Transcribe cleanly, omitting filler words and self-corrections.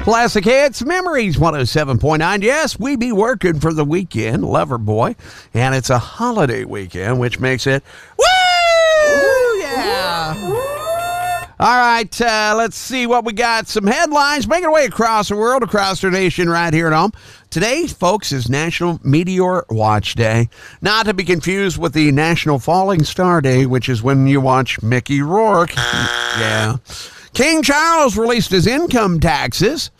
Classic hits, memories, 107.9. Yes, we be working for the weekend, Loverboy, and it's a holiday weekend, which makes it woo! Yeah. All right, let's see what we got. Some headlines making our way across the world, across our nation, right here at home. Today, folks, is National Meteor Watch Day. Not to be confused with the National Falling Star Day, which is when you watch Mickey Rourke. Yeah. King Charles released his income taxes.